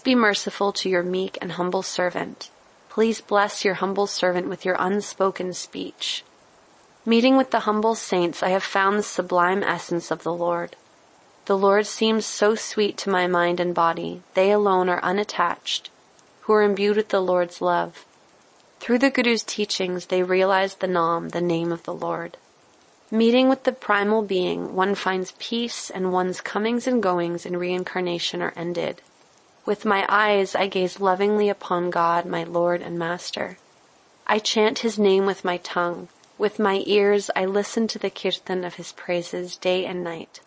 be merciful to your meek and humble servant. Please bless your humble servant with your unspoken speech. Meeting with the humble saints, I have found the sublime essence of the Lord. The Lord seems so sweet to my mind and body. They alone are unattached, who are imbued with the Lord's love. Through the Guru's teachings, they realize the Nam, the name of the Lord. Meeting with the primal being, one finds peace, and one's comings and goings in reincarnation are ended. With my eyes, I gaze lovingly upon God, my Lord and Master. I chant his name with my tongue. With my ears, I listen to the kirtan of his praises day and night.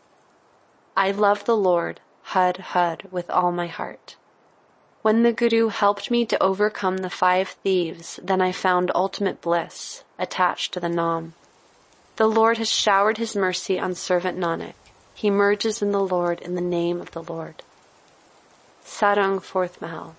I love the Lord, Hud, Hud, with all my heart. When the Guru helped me to overcome the 5 thieves, then I found ultimate bliss, attached to the Nam. The Lord has showered his mercy on servant Nanak. He merges in the Lord in the name of the Lord. Sarang, 4th Mahal.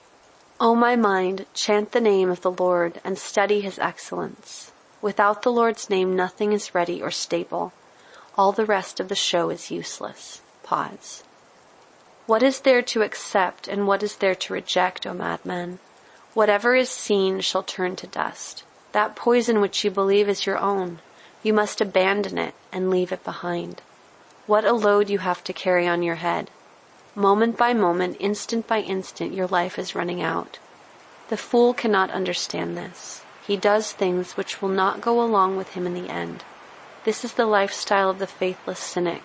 O my mind, chant the name of the Lord and study his excellence. Without the Lord's name, nothing is ready or stable. All the rest of the show is useless. Pause. What is there to accept and what is there to reject, O madman? Whatever is seen shall turn to dust. That poison which you believe is your own, you must abandon it and leave it behind. What a load you have to carry on your head. Moment by moment, instant by instant, your life is running out. The fool cannot understand this. He does things which will not go along with him in the end. This is the lifestyle of the faithless cynic.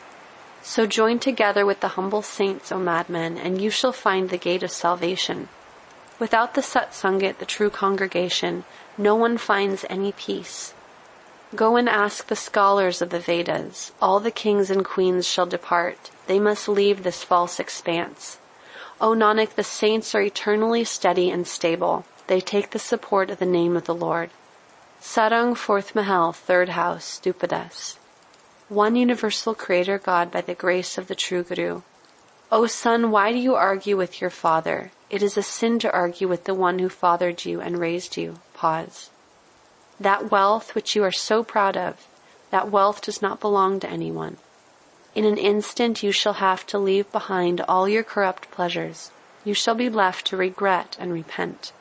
So join together with the humble saints, O madmen, and you shall find the gate of salvation. Without the satsangit, the true congregation, no one finds any peace. Go and ask the scholars of the Vedas. All the kings and queens shall depart. They must leave this false expanse. O Nanak, the saints are eternally steady and stable. They take the support of the name of the Lord. Sarang, 4th Mahal, 3rd house, Dupadas. One universal creator God by the grace of the true Guru. O son, why do you argue with your father? It is a sin to argue with the one who fathered you and raised you. Pause. That wealth which you are so proud of, that wealth does not belong to anyone. In an instant you shall have to leave behind all your corrupt pleasures. You shall be left to regret and repent.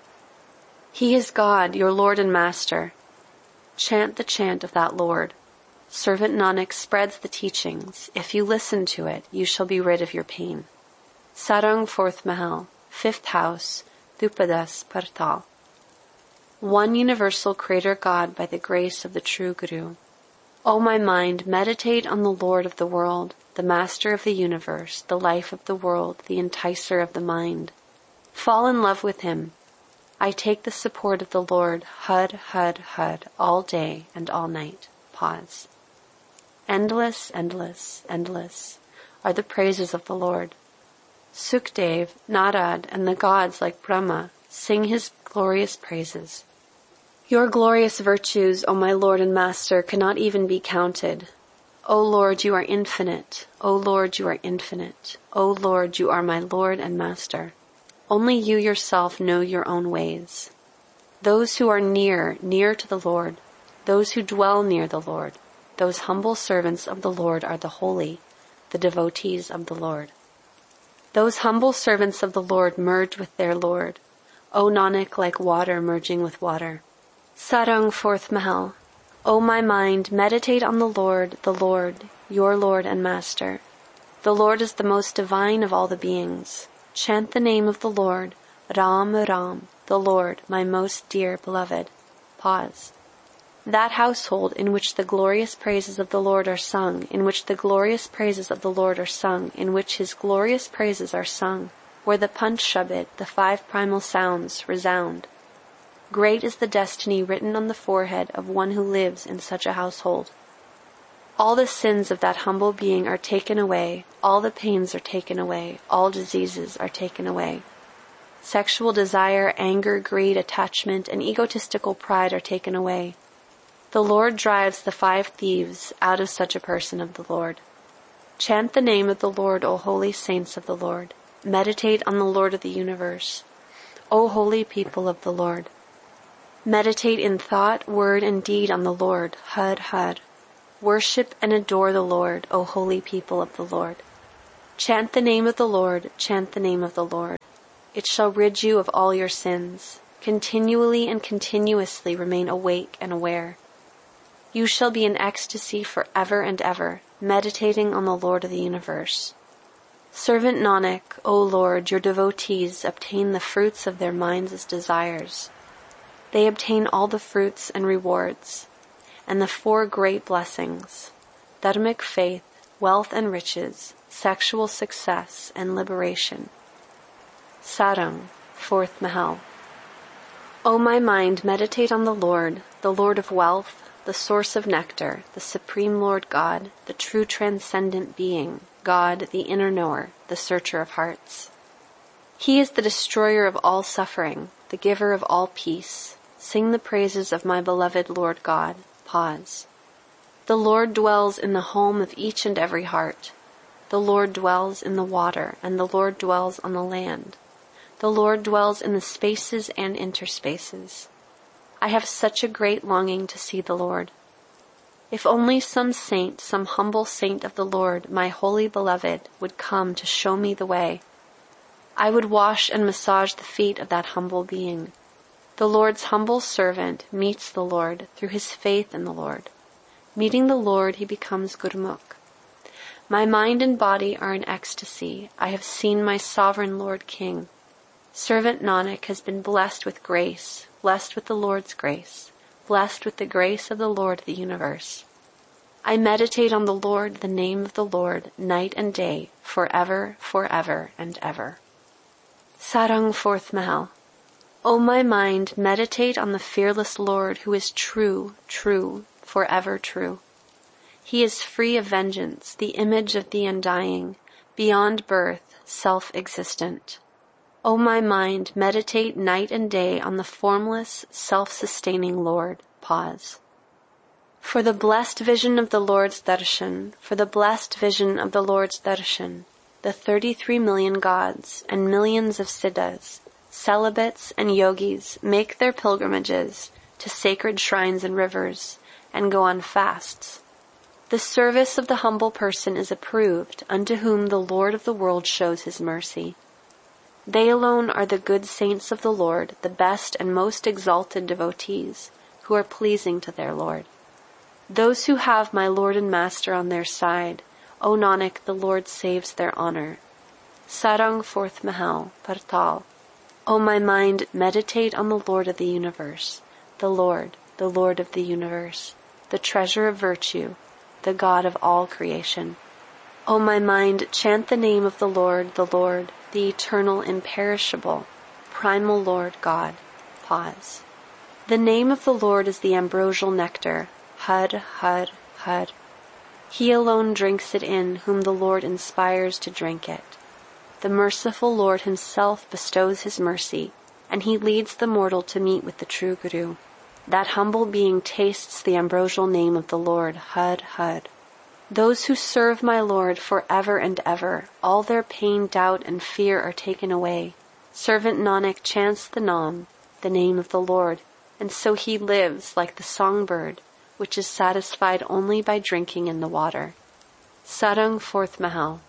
He is God, your Lord and Master. Chant the chant of that Lord. Servant Nanak spreads the teachings. If you listen to it, you shall be rid of your pain. Sarang, 4th Mahal, 5th house, Dupadas, Partal. One universal creator God by the grace of the true Guru. O my mind, meditate on the Lord of the world, the Master of the universe, the life of the world, the enticer of the mind. Fall in love with him. I take the support of the Lord, Hud, Hud, Hud, all day and all night. Pause. Endless, endless, endless are the praises of the Lord. Sukdev, Narad, and the gods like Brahma sing his glorious praises. Your glorious virtues, O my Lord and Master, cannot even be counted. O Lord, you are infinite. O Lord, you are infinite. O Lord, you are my Lord and Master. Only you yourself know your own ways. Those who are near to the Lord, those who dwell near the Lord, those humble servants of the Lord are the holy, the devotees of the Lord. Those humble servants of the Lord merge with their Lord. O Nanak, like water merging with water. Sarang, 4th Mahal. O my mind, meditate on the Lord, your Lord and Master. The Lord is the most divine of all the beings. Chant the name of the Lord, Ram, Ram, the Lord, my most dear beloved. Pause. That household in which the glorious praises of the Lord are sung, in which the glorious praises of the Lord are sung, in which his glorious praises are sung, where the Panch Shabad, the 5 primal sounds, resound. Great is the destiny written on the forehead of one who lives in such a household. All the sins of that humble being are taken away, all the pains are taken away, all diseases are taken away. Sexual desire, anger, greed, attachment, and egotistical pride are taken away. The Lord drives the 5 thieves out of such a person of the Lord. Chant the name of the Lord, O holy saints of the Lord. Meditate on the Lord of the universe, O holy people of the Lord. Meditate in thought, word, and deed on the Lord, Hud, Hud. Worship and adore the Lord, O holy people of the Lord. Chant the name of the Lord, chant the name of the Lord. It shall rid you of all your sins. Continually and continuously remain awake and aware. You shall be in ecstasy forever and ever, meditating on the Lord of the universe. Servant Nanak, O Lord, your devotees obtain the fruits of their minds' desires. They obtain all the fruits and rewards, and the 4 great blessings: dharmic faith, wealth and riches, sexual success, and liberation. Sarang, 4th Mahal. O my mind, meditate on the Lord of wealth, the source of nectar, the supreme Lord God, the true transcendent being, God, the inner knower, the searcher of hearts. He is the destroyer of all suffering, the giver of all peace. Sing the praises of my beloved Lord God. Pause. The Lord dwells in the home of each and every heart. The Lord dwells in the water, and the Lord dwells on the land. The Lord dwells in the spaces and interspaces. I have such a great longing to see the Lord. If only some saint, some humble saint of the Lord, my holy beloved, would come to show me the way, I would wash and massage the feet of that humble being. The Lord's humble servant meets the Lord through his faith in the Lord. Meeting the Lord, he becomes Gurmukh. My mind and body are in ecstasy. I have seen my sovereign Lord King. Servant Nanak has been blessed with grace, blessed with the Lord's grace, blessed with the grace of the Lord of the universe. I meditate on the Lord, the name of the Lord, night and day, forever, forever, and ever. Sarang, 4th Mahal. O my mind, meditate on the fearless Lord who is true, true, forever true. He is free of vengeance, the image of the undying, beyond birth, self-existent. O my mind, meditate night and day on the formless, self-sustaining Lord. Pause. For the blessed vision of the Lord's darshan, for the blessed vision of the Lord's darshan, the 33 million gods and millions of siddhas, celibates and yogis make their pilgrimages to sacred shrines and rivers and go on fasts. The service of the humble person is approved, unto whom the Lord of the world shows his mercy. They alone are the good saints of the Lord, the best and most exalted devotees, who are pleasing to their Lord. Those who have my Lord and Master on their side, O Nanak, the Lord saves their honor. Sarang, 4th Mahal, Partal. O my mind, meditate on the Lord of the universe, the Lord of the universe, the treasure of virtue, the God of all creation. O my mind, chant the name of the Lord, the eternal, imperishable, primal Lord God. Pause. The name of the Lord is the ambrosial nectar, Had, Had, Had. He alone drinks it in, whom the Lord inspires to drink it. The merciful Lord himself bestows his mercy, and he leads the mortal to meet with the true Guru. That humble being tastes the ambrosial name of the Lord, Had, Had. Those who serve my Lord forever and ever, all their pain, doubt, and fear are taken away. Servant Nanak chants the Nam, the name of the Lord, and so he lives like the songbird, which is satisfied only by drinking in the water. Sarang, 4th Mahal.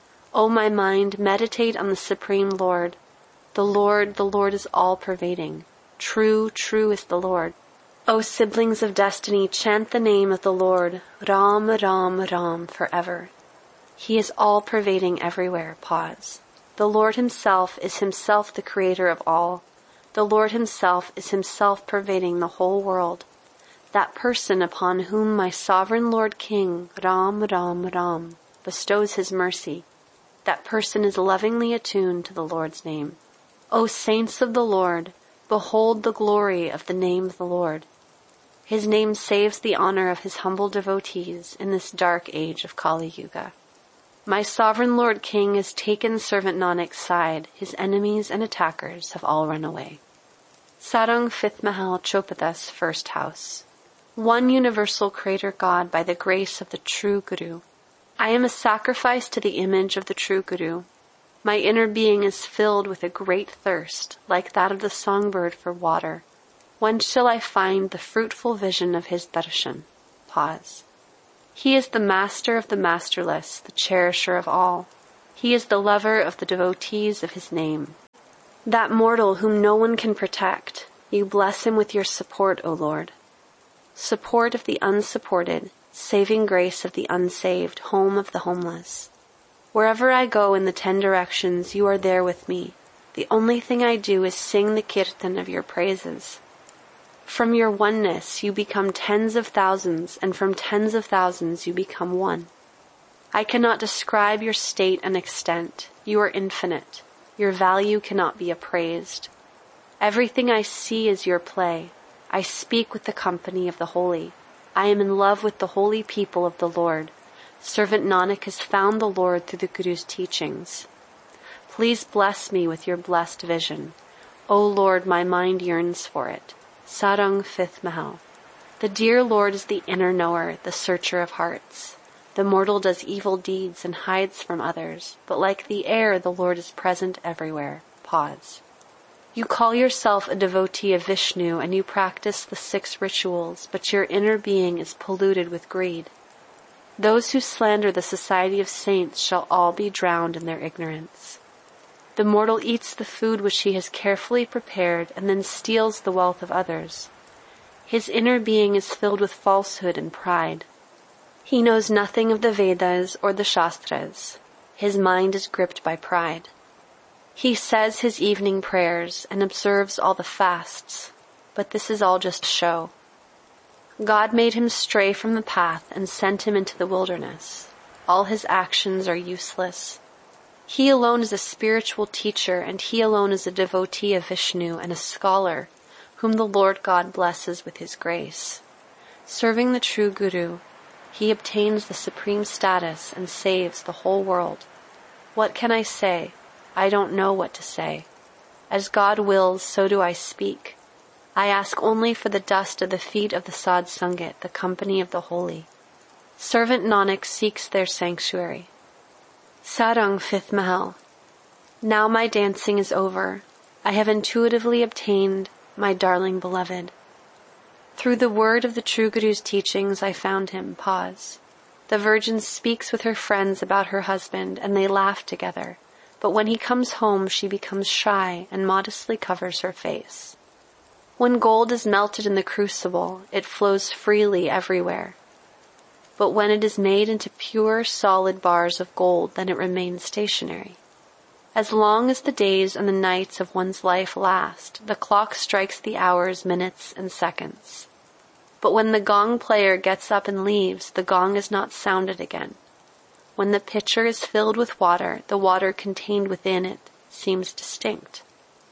O my mind, meditate on the Supreme Lord. The Lord is all-pervading. True, true is the Lord. O siblings of destiny, chant the name of the Lord, Ram, Ram, Ram, forever. He is all-pervading everywhere. Pause. The Lord himself is himself the creator of all. The Lord himself is himself pervading the whole world. That person upon whom my sovereign Lord King, Ram, Ram, Ram, bestows his mercy, that person is lovingly attuned to the Lord's name. O saints of the Lord, behold the glory of the name of the Lord. His name saves the honor of his humble devotees in this dark age of Kali Yuga. My sovereign Lord King has taken servant Nanak's side. His enemies and attackers have all run away. Sarang, 5th Mahal, Chopadas, 1st House. One universal Creator God by the grace of the true Guru. I am a sacrifice to the image of the true Guru. My inner being is filled with a great thirst, like that of the songbird for water. When shall I find the fruitful vision of his darshan? Pause. He is the master of the masterless, the cherisher of all. He is the lover of the devotees of his name. That mortal whom no one can protect, you bless him with your support, O Lord. Support of the unsupported, saving grace of the unsaved, home of the homeless. Wherever I go in the 10 directions, you are there with me. The only thing I do is sing the kirtan of your praises. From your oneness you become tens of thousands, and from tens of thousands you become one. I cannot describe your state and extent. You are infinite. Your value cannot be appraised. Everything I see is your play. I speak with the company of the holy. I am in love with the holy people of the Lord. Servant Nanak has found the Lord through the Guru's teachings. Please bless me with your blessed vision. O Lord, my mind yearns for it. Sarang 5th Mahal. The dear Lord is the inner knower, the searcher of hearts. The mortal does evil deeds and hides from others, but like the air, the Lord is present everywhere. Pause. You call yourself a devotee of Vishnu and you practice the 6 rituals, but your inner being is polluted with greed. Those who slander the society of saints shall all be drowned in their ignorance. The mortal eats the food which he has carefully prepared and then steals the wealth of others. His inner being is filled with falsehood and pride. He knows nothing of the Vedas or the Shastras. His mind is gripped by pride. He says his evening prayers and observes all the fasts, but this is all just show. God made him stray from the path and sent him into the wilderness. All his actions are useless. He alone is a spiritual teacher, and he alone is a devotee of Vishnu and a scholar, whom the Lord God blesses with his grace. Serving the true Guru, he obtains the supreme status and saves the whole world. What can I say? I don't know what to say. As God wills, so do I speak. I ask only for the dust of the feet of the Sadh Sangat, the company of the holy. Servant Nanak seeks their sanctuary. Sarang 5th Mahal. Now my dancing is over. I have intuitively obtained my darling beloved. Through the word of the true Guru's teachings I found him. Pause. The virgin speaks with her friends about her husband and they laugh together, but when he comes home she becomes shy and modestly covers her face. When gold is melted in the crucible, it flows freely everywhere. But when it is made into pure, solid bars of gold, then it remains stationary. As long as the days and the nights of one's life last, the clock strikes the hours, minutes, and seconds. But when the gong player gets up and leaves, the gong is not sounded again. When the pitcher is filled with water, the water contained within it seems distinct.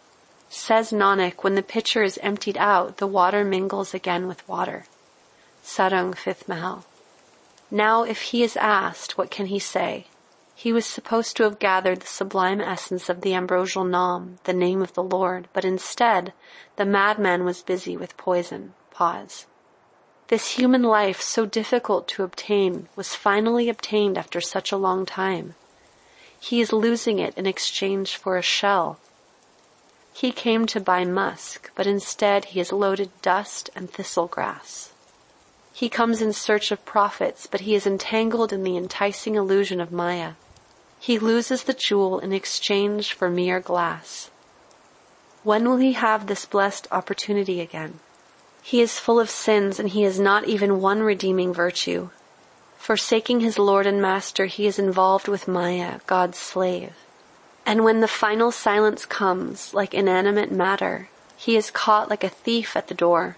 Says Nanak, when the pitcher is emptied out, the water mingles again with water. Sarang 5th Mahal. Now if he is asked, what can he say? He was supposed to have gathered the sublime essence of the ambrosial Nam, the name of the Lord, but instead, the madman was busy with poison. Pause. This human life, so difficult to obtain, was finally obtained after such a long time. He is losing it in exchange for a shell. He came to buy musk, but instead he has loaded dust and thistle grass. He comes in search of profits, but he is entangled in the enticing illusion of Maya. He loses the jewel in exchange for mere glass. When will he have this blessed opportunity again? He is full of sins, and he has not even one redeeming virtue. Forsaking his Lord and Master, he is involved with Maya, God's slave. And when the final silence comes, like inanimate matter, he is caught like a thief at the door.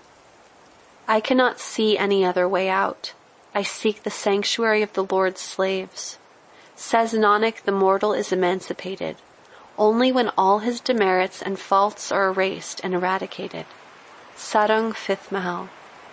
I cannot see any other way out. I seek the sanctuary of the Lord's slaves. Says Nanak, the mortal is emancipated only when all his demerits and faults are erased and eradicated. Sarang 5th Mahal.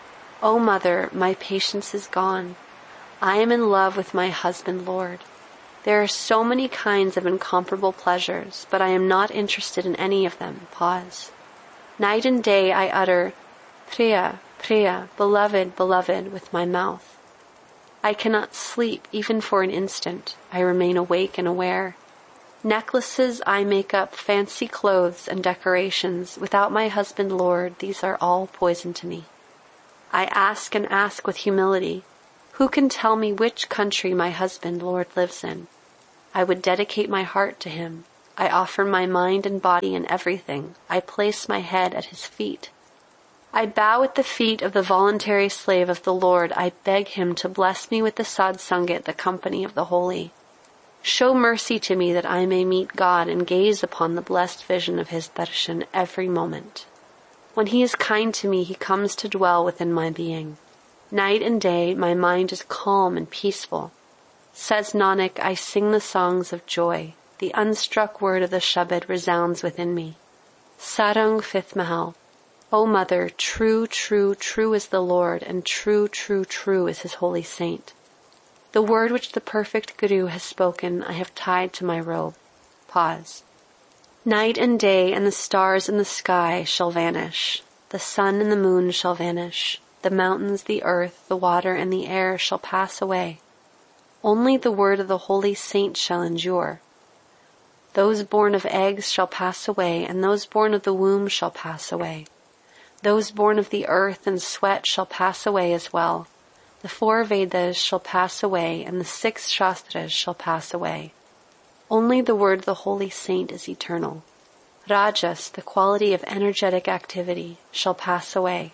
O Mother, my patience is gone. I am in love with my husband Lord. There are so many kinds of incomparable pleasures, but I am not interested in any of them. Pause. Night and day I utter, Priya, Priya, beloved, beloved, with my mouth. I cannot sleep even for an instant. I remain awake and aware. Necklaces I make up, fancy clothes and decorations. Without my husband Lord, these are all poison to me. I ask and ask with humility, who can tell me which country my husband Lord lives in? I would dedicate my heart to him. I offer my mind and body and everything. I place my head at his feet. I bow at the feet of the voluntary slave of the Lord. I beg him to bless me with the Sadsangat, the company of the holy. Show mercy to me that I may meet God and gaze upon the blessed vision of his darshan every moment. When he is kind to me, he comes to dwell within my being. Night and day, my mind is calm and peaceful. Says Nanak, I sing the songs of joy. The unstruck word of the Shabad resounds within me. Sarang, 5th Mahal. O Mother, true, true, true is the Lord, and true, true, true is his holy saint. The word which the perfect Guru has spoken, I have tied to my robe. Pause. Night and day and the stars in the sky shall vanish. The sun and the moon shall vanish. The mountains, the earth, the water, and the air shall pass away. Only the word of the holy saint shall endure. Those born of eggs shall pass away, and those born of the womb shall pass away. Those born of the earth and sweat shall pass away as well. The 4 Vedas shall pass away, and the 6 Shastras shall pass away. Only the word of the holy saint is eternal. Rajas, the quality of energetic activity, shall pass away.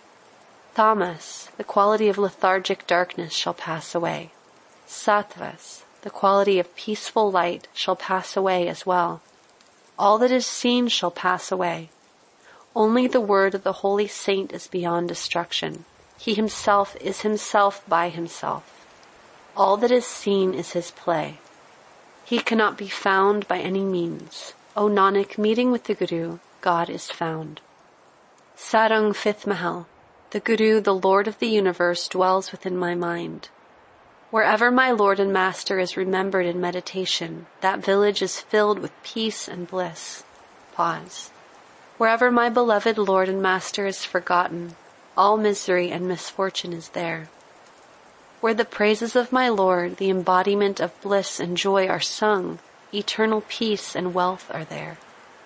Tamas, the quality of lethargic darkness, shall pass away. Sattvas, the quality of peaceful light, shall pass away as well. All that is seen shall pass away. Only the word of the holy saint is beyond destruction. He himself is himself by himself. All that is seen is his play. He cannot be found by any means. O Nanak, meeting with the Guru, God is found. Sarang, 5th Mahal. The Guru, the Lord of the universe, dwells within my mind. Wherever my Lord and Master is remembered in meditation, that village is filled with peace and bliss. Pause. Wherever my beloved Lord and Master is forgotten, all misery and misfortune is there. Where the praises of my Lord, the embodiment of bliss and joy, are sung, eternal peace and wealth are there.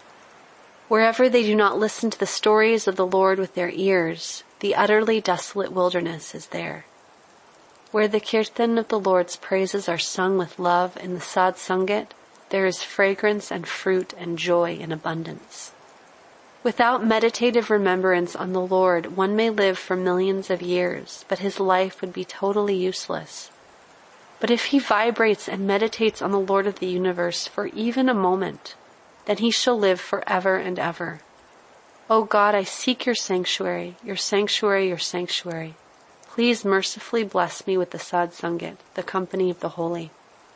Wherever they do not listen to the stories of the Lord with their ears, the utterly desolate wilderness is there. Where the kirtan of the Lord's praises are sung with love in the Sadsangat, there is fragrance and fruit and joy in abundance. Without meditative remembrance on the Lord, one may live for millions of years, but his life would be totally useless. But if he vibrates and meditates on the Lord of the universe for even a moment, then he shall live forever and ever. O God, I seek your sanctuary, your sanctuary, your sanctuary. Please mercifully bless me with the Sadsangat, the company of the holy.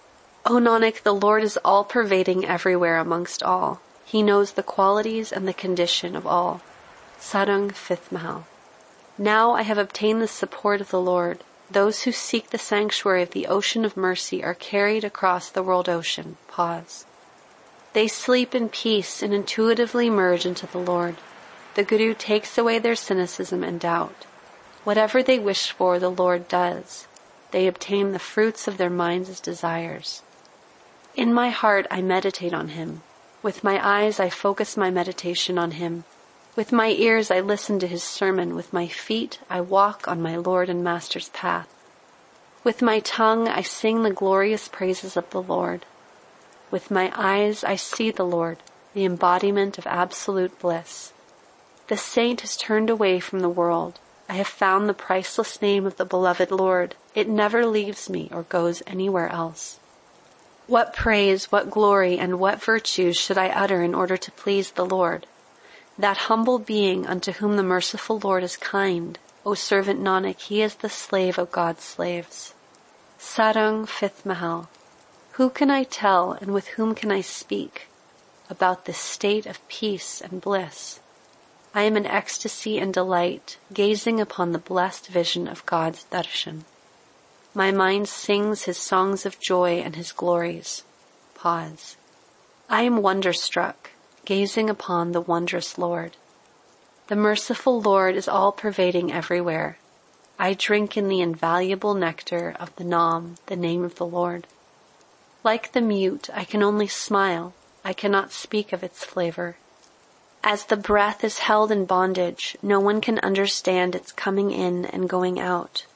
O Nanak, the Lord is all-pervading everywhere amongst all. He knows the qualities and the condition of all. Sarang, 5th Mahal. Now I have obtained the support of the Lord. Those who seek the sanctuary of the ocean of mercy are carried across the world ocean. Pause. They sleep in peace and intuitively merge into the Lord. The Guru takes away their cynicism and doubt. Whatever they wish for, the Lord does. They obtain the fruits of their minds' desires. In my heart I meditate on him. With my eyes I focus my meditation on him. With my ears I listen to his sermon. With my feet I walk on my Lord and Master's path. With my tongue I sing the glorious praises of the Lord. With my eyes I see the Lord, the embodiment of absolute bliss. The saint has turned away from the world. I have found the priceless name of the beloved Lord. It never leaves me or goes anywhere else. What praise, what glory, and what virtues should I utter in order to please the Lord? That humble being unto whom the merciful Lord is kind, O servant Nanak, he is the slave of God's slaves. Sarang, 5th Mahal. Who can I tell and with whom can I speak about this state of peace and bliss? I am in ecstasy and delight, gazing upon the blessed vision of God's darshan. My mind sings his songs of joy and his glories. Pause. I am wonderstruck, gazing upon the wondrous Lord. The merciful Lord is all-pervading everywhere. I drink in the invaluable nectar of the Nam, the name of the Lord. Like the mute, I can only smile. I cannot speak of its flavor. As the breath is held in bondage, no one can understand its coming in and going out.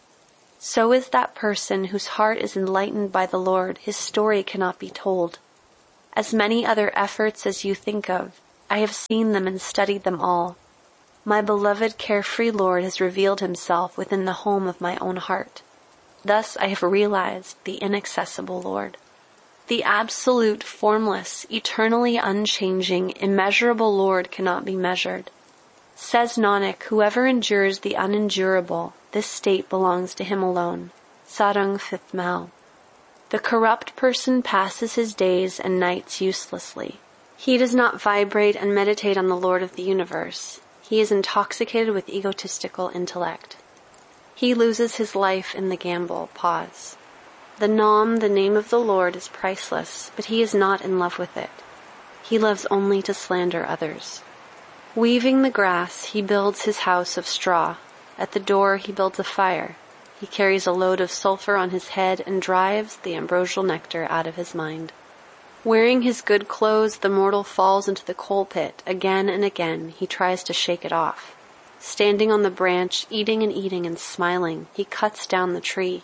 So is that person whose heart is enlightened by the Lord. His story cannot be told. As many other efforts as you think of, I have seen them and studied them all. My beloved carefree Lord has revealed himself within the home of my own heart. Thus I have realized the inaccessible Lord. The absolute, formless, eternally unchanging, immeasurable Lord cannot be measured. Says Nanak, whoever endures the unendurable, this state belongs to him alone. Sarang 5th Mahal. The corrupt person passes his days and nights uselessly. He does not vibrate and meditate on the Lord of the universe. He is intoxicated with egotistical intellect. He loses his life in the gamble. Pause. The name of the Lord, is priceless, but he is not in love with it. He loves only to slander others. Weaving the grass, he builds his house of straw. At the door he builds a fire. He carries a load of sulfur on his head and drives the ambrosial nectar out of his mind. Wearing his good clothes, the mortal falls into the coal pit. Again and again he tries to shake it off. Standing on the branch, eating and smiling, he cuts down the tree.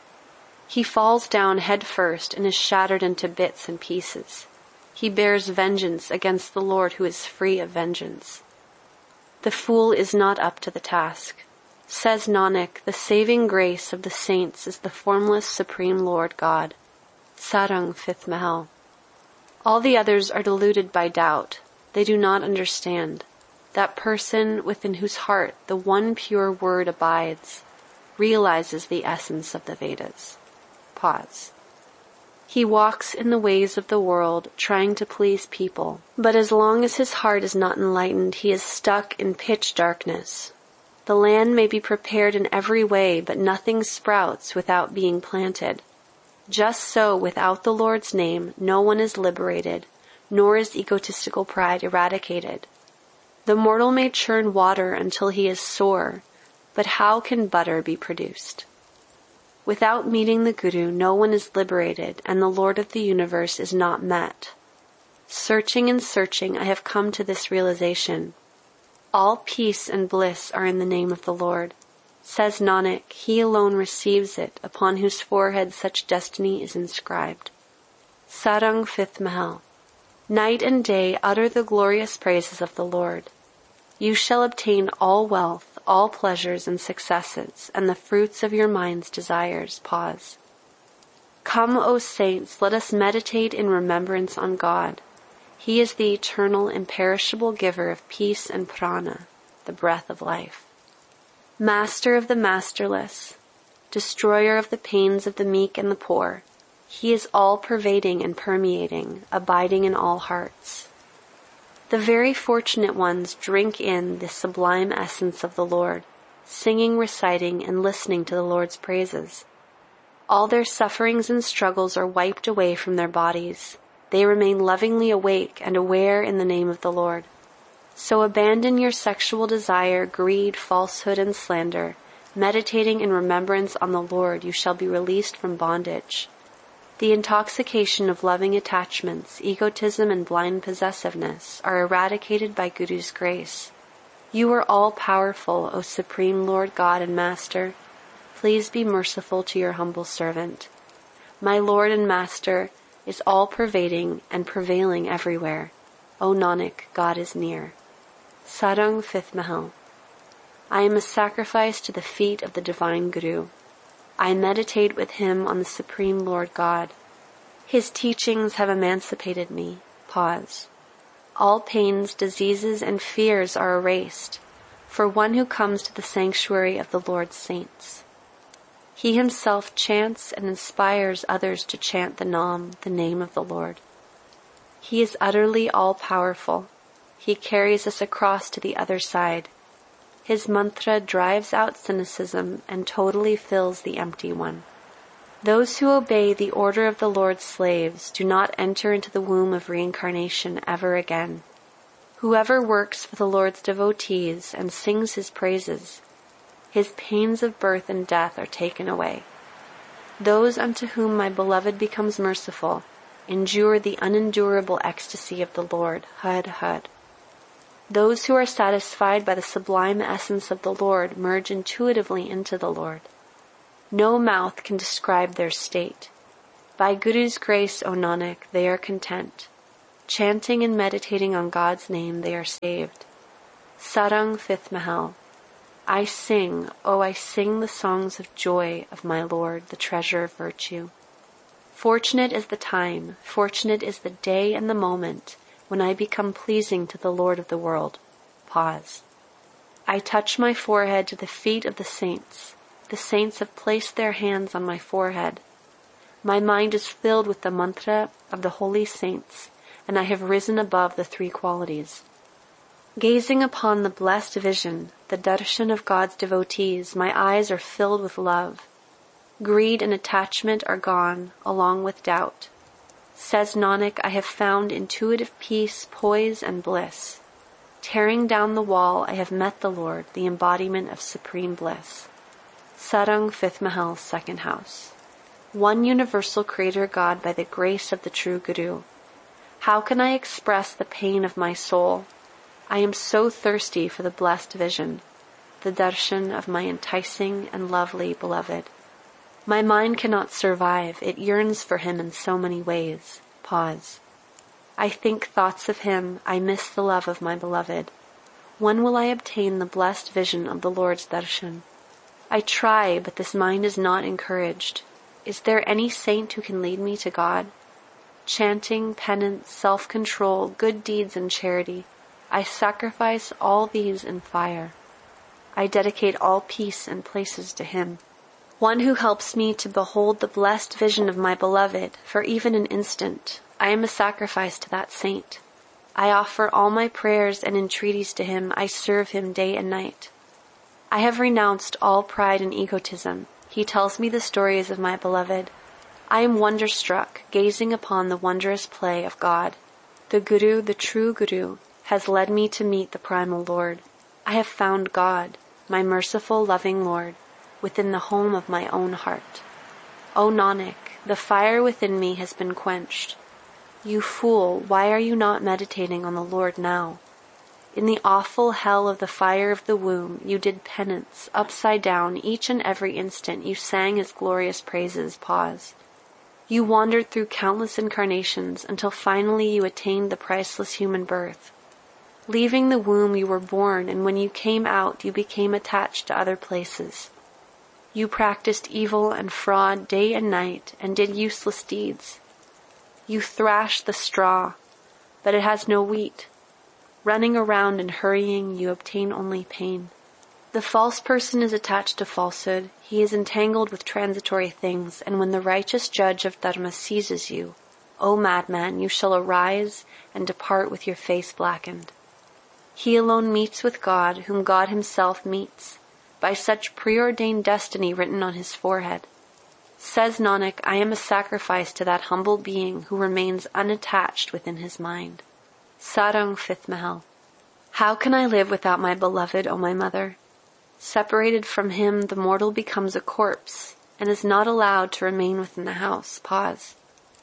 He falls down head first and is shattered into bits and pieces. He bears vengeance against the Lord who is free of vengeance. The fool is not up to the task. Says Nanak, the saving grace of the saints is the formless Supreme Lord God. Sarang 5th Mahal. All the others are deluded by doubt. They do not understand. That person within whose heart the one pure word abides realizes the essence of the Vedas. Pause. He walks in the ways of the world, trying to please people, but as long as his heart is not enlightened, he is stuck in pitch darkness. The land may be prepared in every way, but nothing sprouts without being planted. Just so, without the Lord's name, no one is liberated, nor is egotistical pride eradicated. The mortal may churn water until he is sore, but how can butter be produced? Without meeting the Guru, no one is liberated, and the Lord of the universe is not met. Searching and searching, I have come to this realization. All peace and bliss are in the name of the Lord. Says Nanak, he alone receives it, upon whose forehead such destiny is inscribed. Sarang 5th Mahal. Night and day utter the glorious praises of the Lord. You shall obtain all wealth, all pleasures and successes, and the fruits of your mind's desires. Pause. Come, O saints, let us meditate in remembrance on God. He is the eternal, imperishable giver of peace and prana, the breath of life. Master of the masterless, destroyer of the pains of the meek and the poor, he is all-pervading and permeating, abiding in all hearts. The very fortunate ones drink in the sublime essence of the Lord, singing, reciting, and listening to the Lord's praises. All their sufferings and struggles are wiped away from their bodies. They remain lovingly awake and aware in the name of the Lord. So abandon your sexual desire, greed, falsehood, and slander. Meditating in remembrance on the Lord, you shall be released from bondage. The intoxication of loving attachments, egotism, and blind possessiveness are eradicated by Guru's grace. You are all-powerful, O Supreme Lord God and Master. Please be merciful to your humble servant. My Lord and Master is all-pervading and prevailing everywhere. O Nanak, God is near. Sarang 5th Mahal. I am a sacrifice to the feet of the Divine Guru. I meditate with him on the Supreme Lord God. His teachings have emancipated me. Pause. All pains, diseases, and fears are erased for one who comes to the sanctuary of the Lord's saints. He himself chants and inspires others to chant the name of the Lord. He is utterly all-powerful. He carries us across to the other side. His mantra drives out cynicism and totally fills the empty one. Those who obey the order of the Lord's slaves do not enter into the womb of reincarnation ever again. Whoever works for the Lord's devotees and sings his praises, his pains of birth and death are taken away. Those unto whom my beloved becomes merciful endure the unendurable ecstasy of the Lord. Had, had. Those who are satisfied by the sublime essence of the Lord merge intuitively into the Lord. No mouth can describe their state. By Guru's grace, O Nanak, they are content. Chanting and meditating on God's name, they are saved. Sarang, 5th Mahal. I sing, I sing the songs of joy of my Lord, the treasure of virtue. Fortunate is the time, fortunate is the day and the moment when I become pleasing to the Lord of the world. Pause. I touch my forehead to the feet of the saints. The saints have placed their hands on my forehead. My mind is filled with the mantra of the holy saints, and I have risen above the three qualities. Gazing upon the blessed vision, the darshan of God's devotees, my eyes are filled with love. Greed and attachment are gone, along with doubt. Says Nanak, I have found intuitive peace, poise, and bliss. Tearing down the wall, I have met the Lord, the embodiment of supreme bliss. Sarang, 5th Mahal, 2nd house. One universal Creator God by the grace of the true Guru. How can I express the pain of my soul? I am so thirsty for the blessed vision, the darshan of my enticing and lovely beloved. My mind cannot survive, it yearns for him in so many ways. Pause. I think thoughts of him, I miss the love of my beloved. When will I obtain the blessed vision of the Lord's darshan? I try, but this mind is not encouraged. Is there any saint who can lead me to God? Chanting, penance, self-control, good deeds and charity, I sacrifice all these in fire. I dedicate all peace and places to him. One who helps me to behold the blessed vision of my beloved for even an instant. I am a sacrifice to that saint. I offer all my prayers and entreaties to him. I serve him day and night. I have renounced all pride and egotism. He tells me the stories of my beloved. I am wonderstruck, gazing upon the wondrous play of God. The Guru, the true Guru, has led me to meet the primal Lord. I have found God, my merciful, loving Lord, within the home of my own heart. O Nanak, the fire within me has been quenched. You fool, why are you not meditating on the Lord now? In the awful hell of the fire of the womb, you did penance, upside down, each and every instant you sang his glorious praises. Pause. You wandered through countless incarnations until finally you attained the priceless human birth. Leaving the womb you were born, and when you came out you became attached to other places. You practiced evil and fraud day and night and did useless deeds. You thrash the straw, but it has no wheat. Running around and hurrying, you obtain only pain. The false person is attached to falsehood. He is entangled with transitory things, and when the righteous judge of Dharma seizes you, O madman, you shall arise and depart with your face blackened. He alone meets with God, whom God himself meets, by such preordained destiny written on his forehead. Says Nanak, I am a sacrifice to that humble being who remains unattached within his mind. Sarang, 5th Mahal. How can I live without my beloved, O my mother? Separated from him, the mortal becomes a corpse and is not allowed to remain within the house. Pause.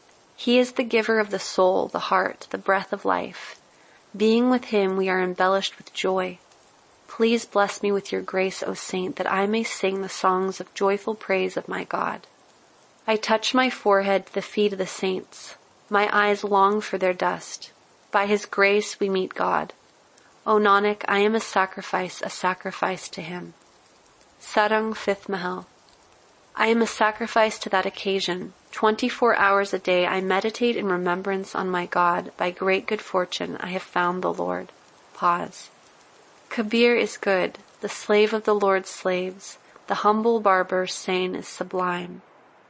He is the giver of the soul, the heart, the breath of life. Being with him, we are embellished with joy. Please bless me with your grace, O saint, that I may sing the songs of joyful praise of my God. I touch my forehead to the feet of the saints. My eyes long for their dust. By his grace we meet God. O Nanak, I am a sacrifice to him. Sarang, 5th Mahal. I am a sacrifice to that occasion. 24 hours a day I meditate in remembrance on my God. By great good fortune I have found the Lord. Pause. Kabir is good, the slave of the Lord's slaves. The humble barber's saying is sublime.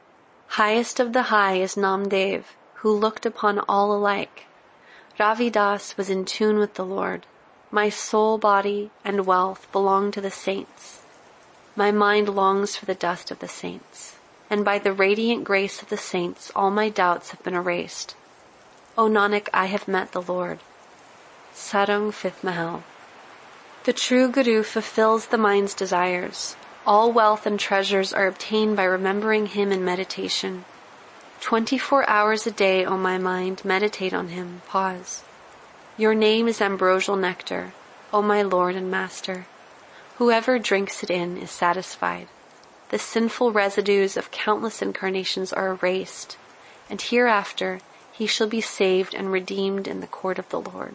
Highest of the high is Namdev, who looked upon all alike. Ravidas was in tune with the Lord. My soul, body, and wealth belong to the saints. My mind longs for the dust of the saints, and by the radiant grace of the saints all my doubts have been erased. O Nanak, I have met the Lord. Sarang, 5th Mahal. The true Guru fulfills the mind's desires. All wealth and treasures are obtained by remembering him in meditation. 24 hours a day, O my mind, meditate on him. Pause. Your name is ambrosial nectar, O my Lord and Master. Whoever drinks it in is satisfied. The sinful residues of countless incarnations are erased, and hereafter He shall be saved and redeemed in the court of the Lord.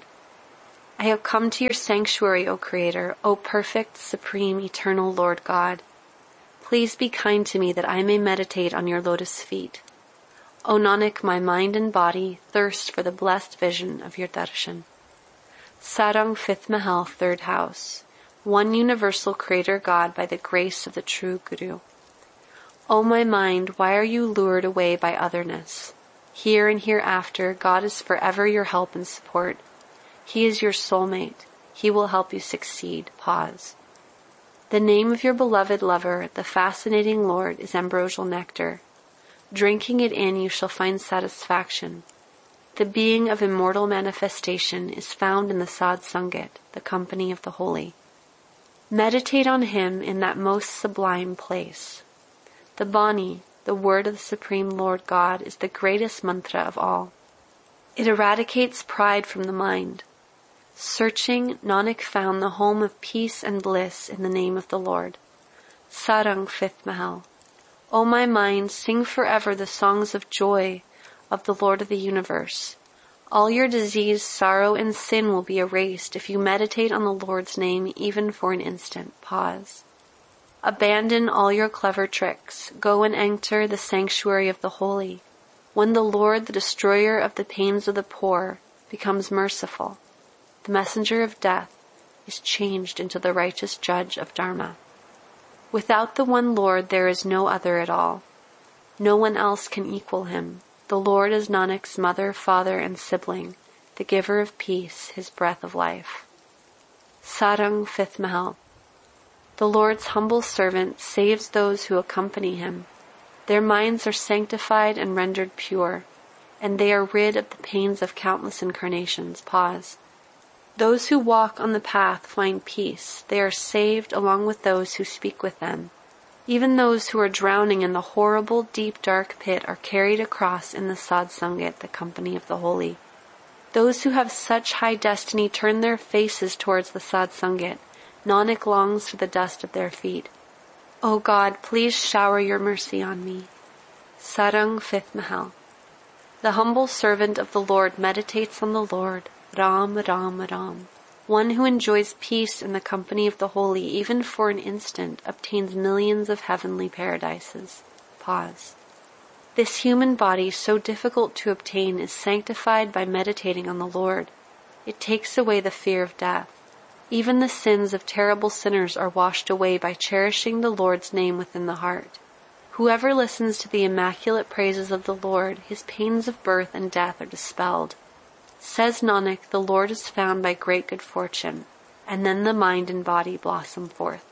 I have come to your sanctuary, O Creator, O perfect, supreme, eternal Lord God. Please be kind to me that I may meditate on your lotus feet. O Nanak, my mind and body thirst for the blessed vision of your darshan. Sarang, 5th Mahal, 3rd house. One universal Creator God by the grace of the true Guru. O my mind, why are you lured away by otherness? Here and hereafter, God is forever your help and support. He is your soulmate. He will help you succeed. Pause. The name of your beloved lover, the fascinating Lord, is ambrosial nectar. Drinking it in, you shall find satisfaction. The being of immortal manifestation is found in the Sad Sangat, the company of the holy. Meditate on him in that most sublime place. The Bani, the word of the Supreme Lord God, is the greatest mantra of all. It eradicates pride from the mind. Searching, Nanak found the home of peace and bliss in the name of the Lord. Sarang, 5th Mahal. O my mind, sing forever the songs of joy of the Lord of the universe. All your disease, sorrow, and sin will be erased if you meditate on the Lord's name even for an instant. Pause. Abandon all your clever tricks. Go and enter the sanctuary of the holy. When the Lord, the destroyer of the pains of the poor, becomes merciful, the messenger of death is changed into the righteous judge of Dharma. Without the one Lord, there is no other at all. No one else can equal him. The Lord is Nanak's mother, father, and sibling, the giver of peace, his breath of life. Sarang, 5th Mahal. The Lord's humble servant saves those who accompany him. Their minds are sanctified and rendered pure, and they are rid of the pains of countless incarnations. Pause. Those who walk on the path find peace. They are saved along with those who speak with them. Even those who are drowning in the horrible, deep, dark pit are carried across in the Sad Sangat, the company of the holy. Those who have such high destiny turn their faces towards the Sad Sangat. Nanak longs for the dust of their feet. O God, please shower your mercy on me. Sarang, 5th Mahal. The humble servant of the Lord meditates on the Lord. Ram, Ram, Ram. One who enjoys peace in the company of the holy, even for an instant, obtains millions of heavenly paradises. Pause. This human body, so difficult to obtain, is sanctified by meditating on the Lord. It takes away the fear of death. Even the sins of terrible sinners are washed away by cherishing the Lord's name within the heart. Whoever listens to the immaculate praises of the Lord, his pains of birth and death are dispelled. Says Nanak, the Lord is found by great good fortune, and then the mind and body blossom forth.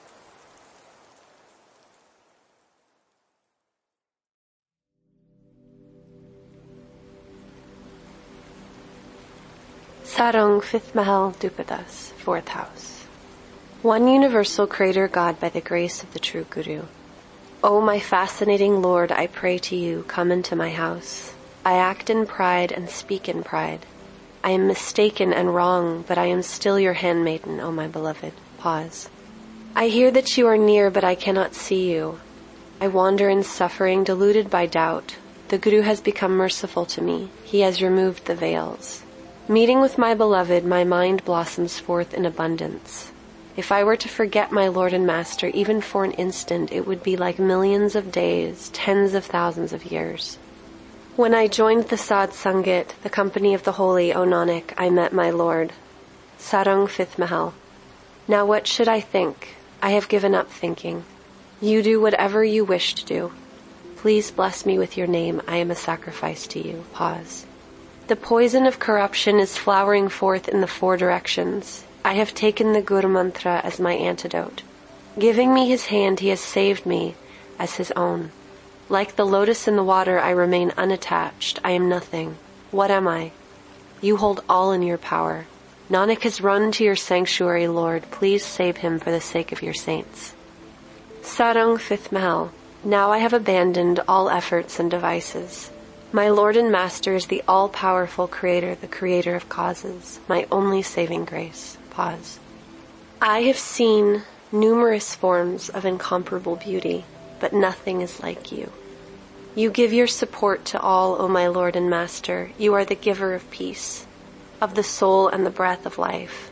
Sarang, 5th Mahal, Dupadas, 4th house. One universal Creator God by the grace of the true Guru. O my fascinating Lord, I pray to you, come into my house. I act in pride and speak in pride. I am mistaken and wrong, but I am still your handmaiden, O my beloved. Pause. I hear that you are near, but I cannot see you. I wander in suffering, deluded by doubt. The Guru has become merciful to me. He has removed the veils. Meeting with my beloved, my mind blossoms forth in abundance. If I were to forget my Lord and Master even for an instant, it would be like millions of days, tens of thousands of years. When I joined the Sad Sangat, the company of the holy, O Nanak, I met my Lord. Sarang, 5th Mahal. Now what should I think? I have given up thinking. You do whatever you wish to do. Please bless me with your name. I am a sacrifice to you. Pause. The poison of corruption is flowering forth in the 4 directions. I have taken the Guru Mantra as my antidote. Giving me his hand, he has saved me as his own. Like the lotus in the water, I remain unattached. I am nothing. What am I? You hold all in your power. Nanak has run to your sanctuary, Lord. Please save him for the sake of your saints. Sarang, 5th Mahal. Now I have abandoned all efforts and devices. My Lord and Master is the all-powerful Creator, the Creator of causes, my only saving grace. Pause. I have seen numerous forms of incomparable beauty, but nothing is like you. You give your support to all, O my Lord and Master. You are the giver of peace, of the soul and the breath of life.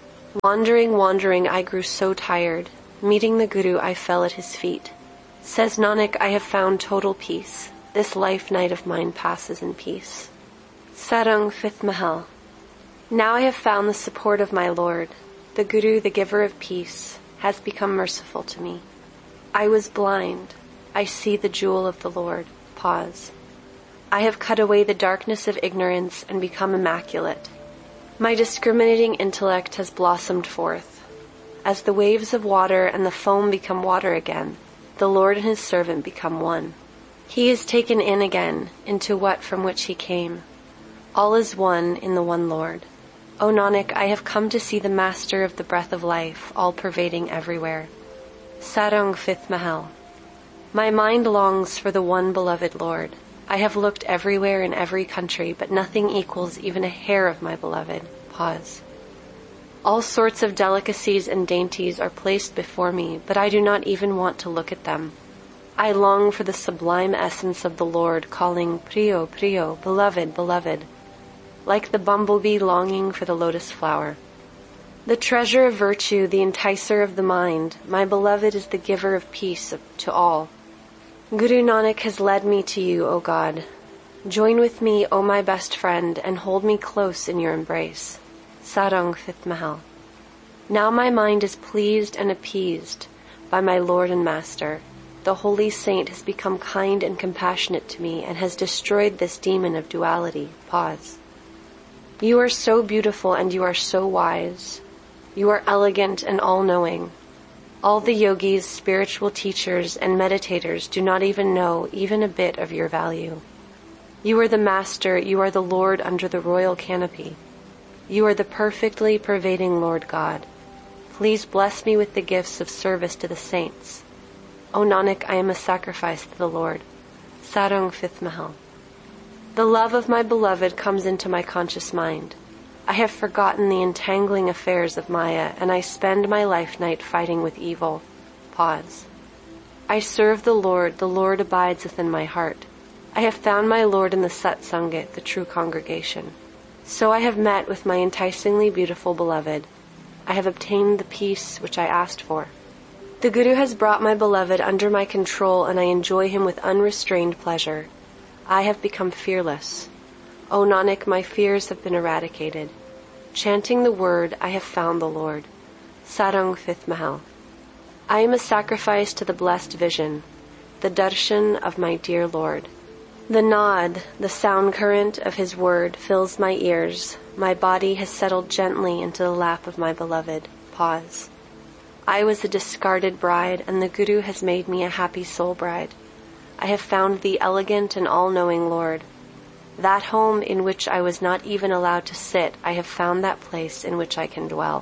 Wandering, I grew so tired. Meeting the Guru, I fell at his feet. Says Nanak, I have found total peace. This life night of mine passes in peace. Sarang, 5th Mahal. Now I have found the support of my Lord. The Guru, the giver of peace, has become merciful to me. I was blind. I see the jewel of the Lord. Pause. I have cut away the darkness of ignorance and become immaculate. My discriminating intellect has blossomed forth. As the waves of water and the foam become water again, the Lord and his servant become one. He is taken in again into what from which he came. All is one in the one Lord. O Nanak, I have come to see the Master of the breath of life, all-pervading everywhere. Sarang, 5th Mahal. My mind longs for the one beloved Lord. I have looked everywhere in every country, but nothing equals even a hair of my beloved. Pause. All sorts of delicacies and dainties are placed before me, but I do not even want to look at them. I long for the sublime essence of the Lord, calling, Priyo, Priyo, beloved, beloved, like the bumblebee longing for the lotus flower. The treasure of virtue, the enticer of the mind, my beloved is the giver of peace to all. Guru Nanak has led me to you, O God. Join with me, O my best friend, and hold me close in your embrace. Sarang, 5th Mahal. Now my mind is pleased and appeased by my Lord and Master. The holy saint has become kind and compassionate to me and has destroyed this demon of duality. Pause. You are so beautiful and you are so wise. You are elegant and all-knowing. All the yogis, spiritual teachers, and meditators do not even know even a bit of your value. You are the Master, you are the Lord under the royal canopy. You are the perfectly pervading Lord God. Please bless me with the gifts of service to the saints. O Nanak, I am a sacrifice to the Lord. Sarang, 5th Mahal. The love of my beloved comes into my conscious mind. I have forgotten the entangling affairs of Maya, and I spend my life night fighting with evil. Pause. I serve the Lord abides within my heart. I have found my Lord in the Satsanga, the true congregation. So I have met with my enticingly beautiful beloved. I have obtained the peace which I asked for. The Guru has brought my beloved under my control, and I enjoy him with unrestrained pleasure. I have become fearless. O Nanak, my fears have been eradicated. Chanting the word, I have found the Lord. Sarang, 5th Mahal. I am a sacrifice to the blessed vision, the darshan of my dear Lord. The nod, the sound current of his word fills my ears. My body has settled gently into the lap of my beloved. Pause. I was a discarded bride, and the Guru has made me a happy soul bride. I have found the elegant and all-knowing Lord. That home in which I was not even allowed to sit, I have found that place in which I can dwell.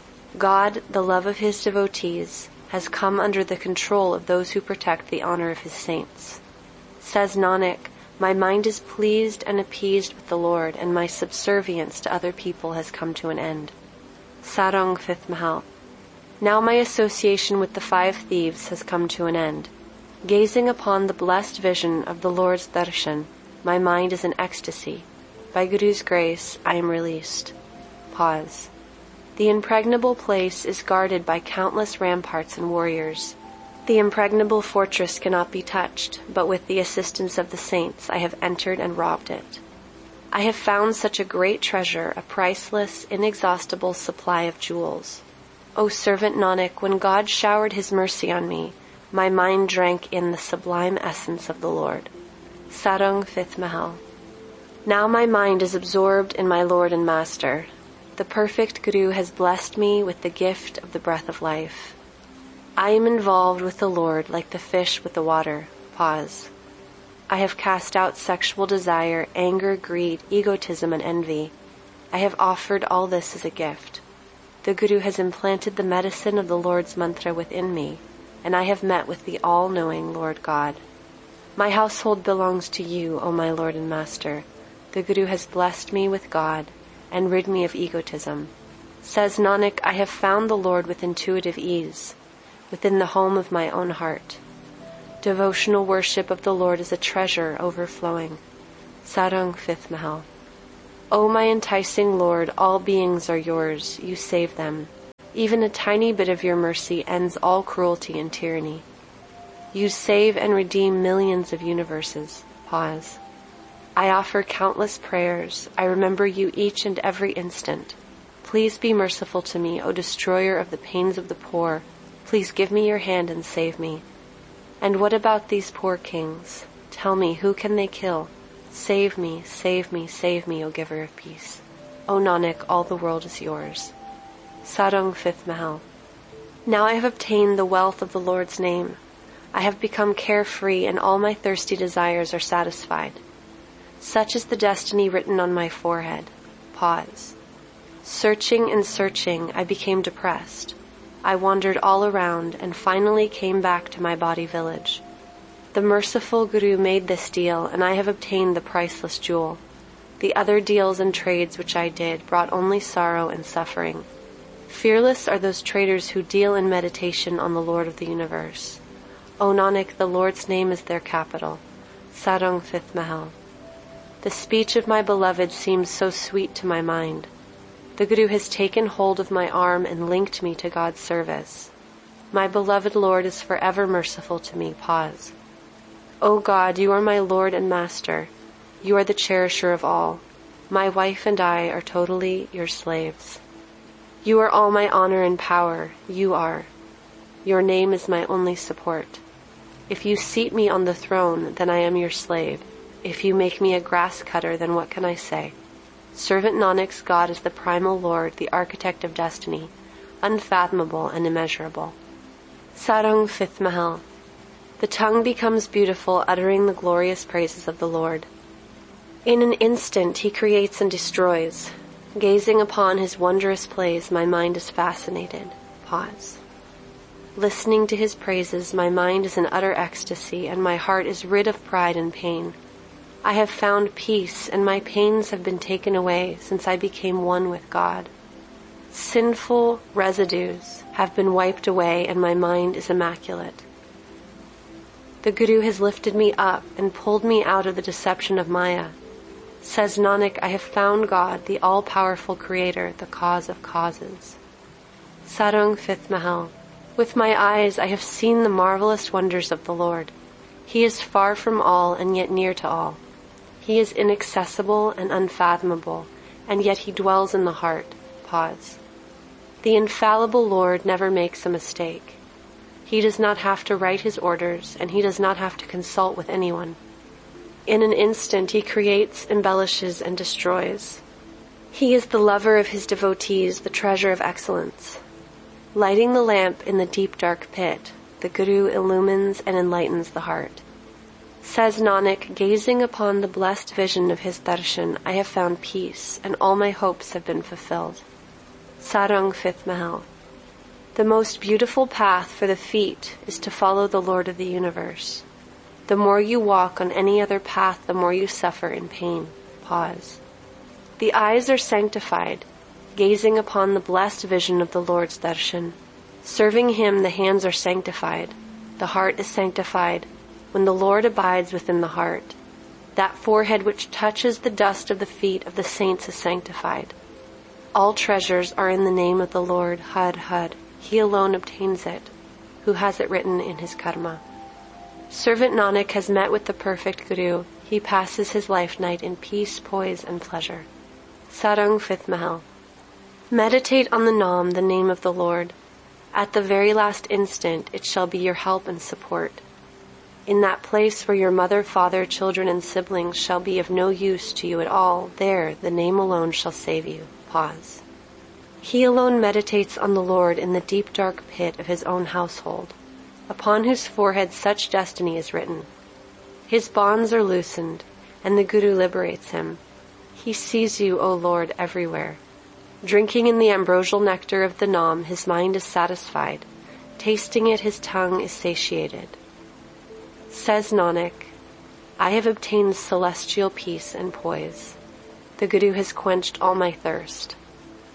God, the love of his devotees, has come under the control of those who protect the honor of his saints. Says Nanak, my mind is pleased and appeased with the Lord, and my subservience to other people has come to an end. Sarang, 5th Mahal. Now my association with the 5 thieves has come to an end. Gazing upon the blessed vision of the Lord's darshan, my mind is in ecstasy. By Guru's grace, I am released. Pause. The impregnable place is guarded by countless ramparts and warriors. The impregnable fortress cannot be touched, but with the assistance of the saints, I have entered and robbed it. I have found such a great treasure, a priceless, inexhaustible supply of jewels. O servant Nanak, when God showered his mercy on me, my mind drank in the sublime essence of the Lord. Sarang, 5th Mahal. Now my mind is absorbed in my Lord and Master. The perfect Guru has blessed me with the gift of the breath of life. I am involved with the Lord like the fish with the water. Pause. I have cast out sexual desire, anger, greed, egotism, and envy. I have offered all this as a gift. The Guru has implanted the medicine of the Lord's mantra within me, and I have met with the all-knowing Lord God. My household belongs to you, O my Lord and Master. The Guru has blessed me with God and rid me of egotism. Says Nanak, I have found the Lord with intuitive ease, within the home of my own heart. Devotional worship of the Lord is a treasure overflowing. Sarang 5th Mahal. O my enticing Lord, all beings are yours, you save them. Even a tiny bit of your mercy ends all cruelty and tyranny. You save and redeem millions of universes. Pause. I offer countless prayers. I remember you each and every instant. Please be merciful to me, O destroyer of the pains of the poor. Please give me your hand and save me. And what about these poor kings? Tell me, who can they kill? Save me, save me, save me, O giver of peace. O Nanak, all the world is yours. Sarang 5th Mahal. Now I have obtained the wealth of the Lord's name. I have become carefree and all my thirsty desires are satisfied. Such is the destiny written on my forehead. Pause. Searching and searching, I became depressed. I wandered all around and finally came back to my body village. The merciful Guru made this deal and I have obtained the priceless jewel. The other deals and trades which I did brought only sorrow and suffering. Fearless are those traders who deal in meditation on the Lord of the universe. O Nanak, the Lord's name is their capital. Sarang 5th Mahal. The speech of my beloved seems so sweet to my mind. The Guru has taken hold of my arm and linked me to God's service. My beloved Lord is forever merciful to me. Pause. O God, you are my Lord and Master. You are the cherisher of all. My wife and I are totally your slaves. You are all my honor and power. You are. Your name is my only support. If you seat me on the throne, then I am your slave. If you make me a grass cutter, then what can I say? Servant Nanak's God is the primal Lord, the architect of destiny, unfathomable and immeasurable. Sarang 5th Mahal. The tongue becomes beautiful, uttering the glorious praises of the Lord. In an instant he creates and destroys. Gazing upon his wondrous plays, my mind is fascinated. Pause. Listening to his praises, my mind is in utter ecstasy, and my heart is rid of pride and pain. I have found peace, and my pains have been taken away since I became one with God. Sinful residues have been wiped away, and my mind is immaculate. The Guru has lifted me up and pulled me out of the deception of Maya. Says Nanak, I have found God, the all-powerful Creator, the cause of causes. Sarang 5th Mahal. With my eyes I have seen the marvelous wonders of the Lord. He is far from all and yet near to all. He is inaccessible and unfathomable, and yet he dwells in the heart. Pause. The infallible Lord never makes a mistake. He does not have to write his orders, and he does not have to consult with anyone. In an instant he creates, embellishes, and destroys. He is the lover of his devotees, the treasure of excellence. Lighting the lamp in the deep dark pit, the Guru illumines and enlightens the heart. Says Nanak, gazing upon the blessed vision of his darshan, I have found peace, and all my hopes have been fulfilled. Sarang 5th Mahal. The most beautiful path for the feet is to follow the Lord of the universe. The more you walk on any other path, the more you suffer in pain. Pause. The eyes are sanctified, gazing upon the blessed vision of the Lord's darshan. Serving him, the hands are sanctified. The heart is sanctified. When the Lord abides within the heart, that forehead which touches the dust of the feet of the saints is sanctified. All treasures are in the name of the Lord, Har Har. He alone obtains it, who has it written in his karma. Servant Nanak has met with the perfect Guru. He passes his life night in peace, poise, and pleasure. Sarang 5th Mahal. Meditate on the Naam, the name of the Lord. At the very last instant, it shall be your help and support. In that place where your mother, father, children, and siblings shall be of no use to you at all, there the name alone shall save you. Pause. He alone meditates on the Lord in the deep dark pit of his own household, upon whose forehead such destiny is written. His bonds are loosened, and the Guru liberates him. He sees you, O Lord, everywhere. Drinking in the ambrosial nectar of the Naam, his mind is satisfied. Tasting it, his tongue is satiated. Says Nanak, I have obtained celestial peace and poise. The Guru has quenched all my thirst.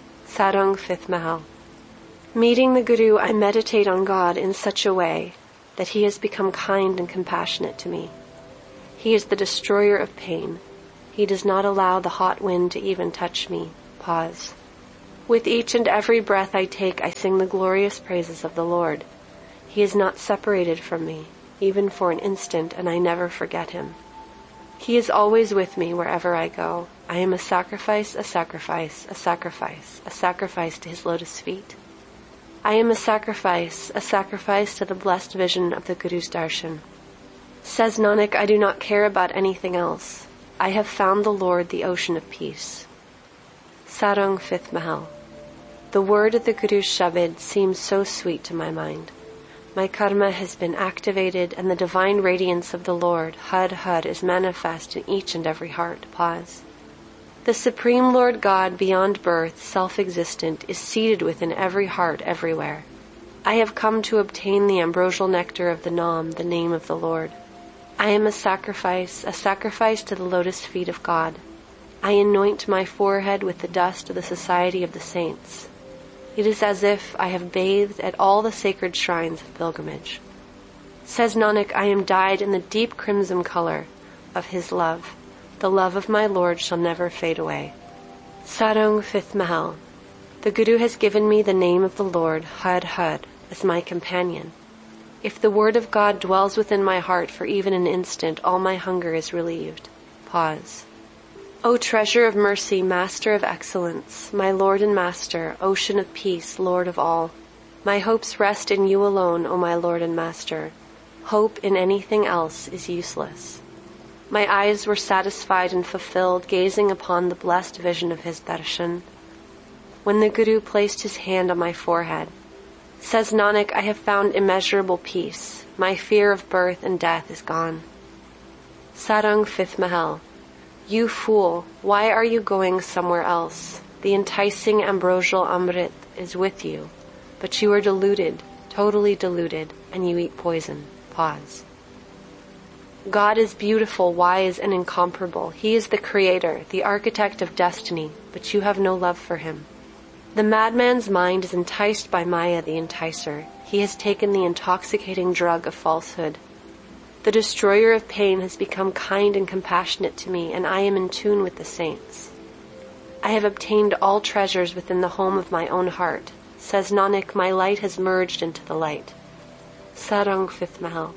Sarang 5th Mahal. Meeting the Guru, I meditate on God in such a way. that he has become kind and compassionate to me. He is the destroyer of pain. He does not allow the hot wind to even touch me. Pause. With each and every breath I take, I sing the glorious praises of the Lord. He is not separated from me, even for an instant, and I never forget him. He is always with me wherever I go. I am a sacrifice, a sacrifice, a sacrifice, a sacrifice to his lotus feet. I am a sacrifice to the blessed vision of the Guru's darshan. Says Nanak, I do not care about anything else. I have found the Lord, the ocean of peace. Sarang, 5th Mahal. The word of the Guru's Shabad seems so sweet to my mind. My karma has been activated and the divine radiance of the Lord, Har Har, is manifest in each and every heart. Pause. The Supreme Lord God, beyond birth, self-existent, is seated within every heart everywhere. I have come to obtain the ambrosial nectar of the Nam, the name of the Lord. I am a sacrifice to the lotus feet of God. I anoint my forehead with the dust of the society of the saints. It is as if I have bathed at all the sacred shrines of pilgrimage. Says Nanak, I am dyed in the deep crimson color of his love. The love of my Lord shall never fade away. Sarang, 5th Mahal. The Guru has given me the name of the Lord, Har Har, as my companion. If the word of God dwells within my heart for even an instant, all my hunger is relieved. Pause. O treasure of mercy, master of excellence, my Lord and master, ocean of peace, Lord of all. My hopes rest in you alone, O my Lord and master. Hope in anything else is useless. My eyes were satisfied and fulfilled, gazing upon the blessed vision of his darshan, when the Guru placed his hand on my forehead. Says Nanak, I have found immeasurable peace. My fear of birth and death is gone. Sarang, 5th Mahal. You fool, why are you going somewhere else? The enticing ambrosial Amrit is with you, but you are deluded, totally deluded, and you eat poison. Pause. God is beautiful, wise, and incomparable. He is the creator, the architect of destiny, but you have no love for him. The madman's mind is enticed by Maya, the enticer. He has taken the intoxicating drug of falsehood. The destroyer of pain has become kind and compassionate to me, and I am in tune with the saints. I have obtained all treasures within the home of my own heart. Says Nanak, my light has merged into the light. Sarang, 5th Mahal.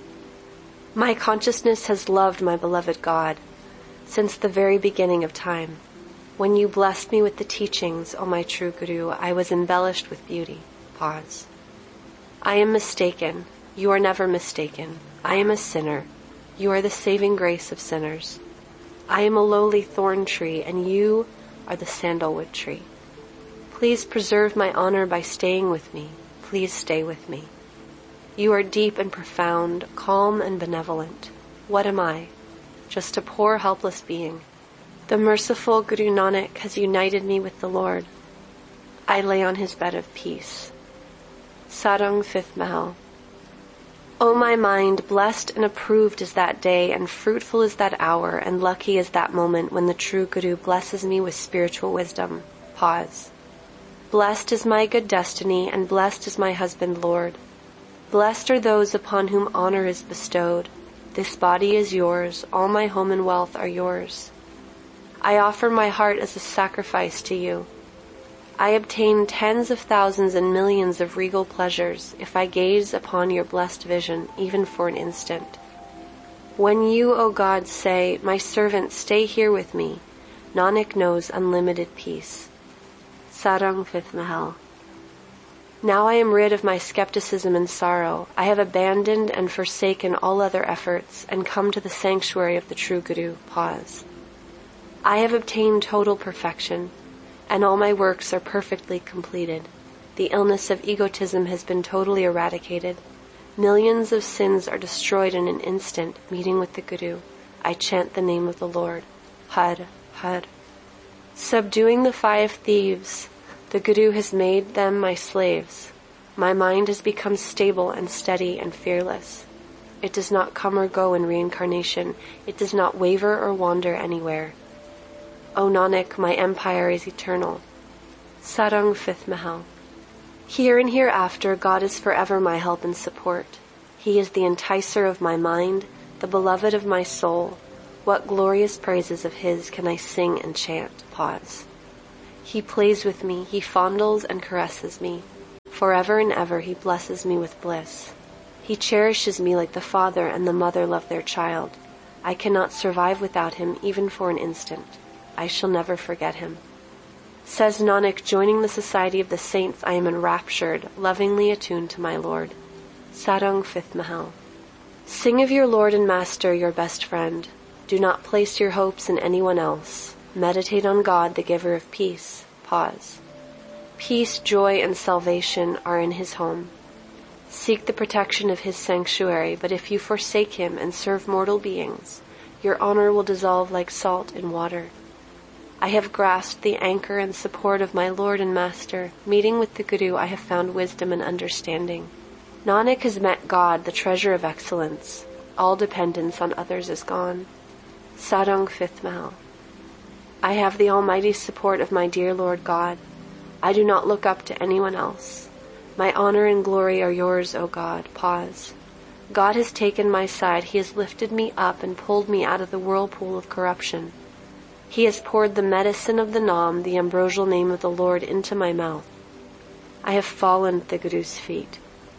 My consciousness has loved my beloved God since the very beginning of time. When you blessed me with the teachings, O my true Guru, I was embellished with beauty. Pause. I am mistaken. You are never mistaken. I am a sinner. You are the saving grace of sinners. I am a lowly thorn tree, and you are the sandalwood tree. Please preserve my honor by staying with me. Please stay with me. You are deep and profound, calm and benevolent. What am I? Just a poor, helpless being. The merciful Guru Nanak has united me with the Lord. I lay on his bed of peace. Sarang, 5th Mahal. O my mind, blessed and approved is that day, and fruitful is that hour, and lucky is that moment when the true Guru blesses me with spiritual wisdom. Pause. Blessed is my good destiny, and blessed is my husband Lord. Blessed are those upon whom honor is bestowed. This body is yours, all my home and wealth are yours. I offer my heart as a sacrifice to you. I obtain tens of thousands and millions of regal pleasures if I gaze upon your blessed vision, even for an instant. When you, O God, say, my servant, stay here with me, Nanak knows unlimited peace. Sarang, 5th Mahal. Now I am rid of my skepticism and sorrow. I have abandoned and forsaken all other efforts and come to the sanctuary of the true Guru. Pause. I have obtained total perfection, and all my works are perfectly completed. The illness of egotism has been totally eradicated. Millions of sins are destroyed in an instant, meeting with the Guru. I chant the name of the Lord. Har, Har. Subduing the 5 thieves, the Guru has made them my slaves. My mind has become stable and steady and fearless. It does not come or go in reincarnation. It does not waver or wander anywhere. O Nanak, my empire is eternal. Sarang, 5th Mahal. Here and hereafter, God is forever my help and support. He is the enticer of my mind, the beloved of my soul. What glorious praises of his can I sing and chant? Pause. He plays with me, he fondles and caresses me. Forever and ever he blesses me with bliss. He cherishes me like the father and the mother love their child. I cannot survive without him even for an instant. I shall never forget him. Says Nanak, joining the society of the saints, I am enraptured, lovingly attuned to my Lord. Sarang, 5th Mahal. Sing of your Lord and Master, your best friend. Do not place your hopes in anyone else. Meditate on God, the giver of peace. Pause. Peace, joy, and salvation are in his home. Seek the protection of his sanctuary, but if you forsake him and serve mortal beings, your honor will dissolve like salt in water. I have grasped the anchor and support of my Lord and Master. Meeting with the Guru, I have found wisdom and understanding. Nanak has met God, the treasure of excellence. All dependence on others is gone. Sarang, 5th Mahal. I have the almighty support of my dear Lord God. I do not look up to anyone else. My honor and glory are yours, O God. Pause. God has taken my side. He has lifted me up and pulled me out of the whirlpool of corruption. He has poured the medicine of the Nam, the ambrosial name of the Lord, into my mouth. I have fallen at the Guru's feet.